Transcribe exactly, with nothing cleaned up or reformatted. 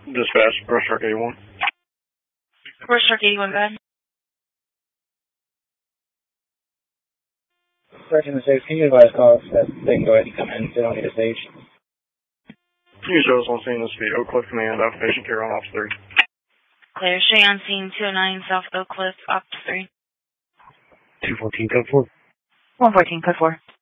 Dispatch, Brush Shark eighty-one. Brush Shark eighty-one, go ahead. Sergeant six, can you advise calls that they can go ahead and come in? They don't need a stage. You show us on scene this speed, Oak Cliff Command, application carry on Ops three. Clear, Shay on scene two oh nine South Oak Cliff, Ops three. two fourteen, code four. one fourteen, code four.